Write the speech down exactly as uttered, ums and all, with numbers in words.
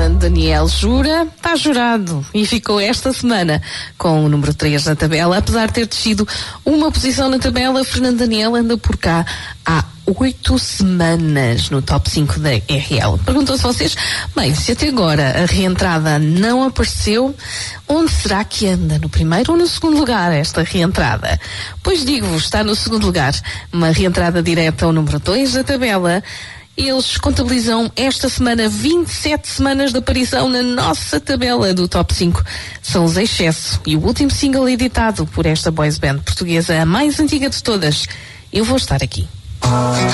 Fernando Daniel jura, está jurado, e ficou esta semana com o número três na tabela. Apesar de ter descido uma posição na tabela, Fernando Daniel anda por cá há oito semanas no top cinco da R L. Perguntam-se vocês, bem, se até agora a reentrada não apareceu, onde será que anda? No primeiro ou no segundo lugar esta reentrada? Pois digo-vos, está no segundo lugar, uma reentrada direta ao número dois da tabela. Eles contabilizam esta semana vinte e sete semanas de aparição na nossa tabela do top cinco. São os Excesso e o último single editado por esta boys band portuguesa, a mais antiga de todas. Eu vou estar aqui.